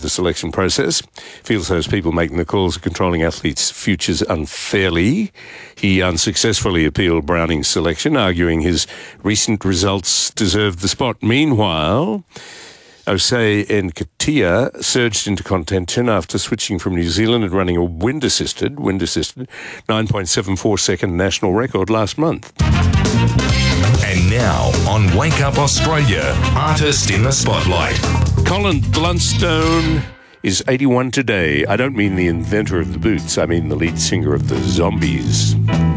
the selection process. Feels those people making the calls are controlling athletes' futures unfairly. He unsuccessfully appealed Browning's selection, arguing his recent results deserved the spot. Meanwhile, Osei Nketiah surged into contention after switching from New Zealand and running a wind-assisted 9.74 second national record last month. And now on Wake Up Australia, Artist in the Spotlight. Colin Blunstone is 81 today. I don't mean the inventor of the boots, I mean the lead singer of the Zombies.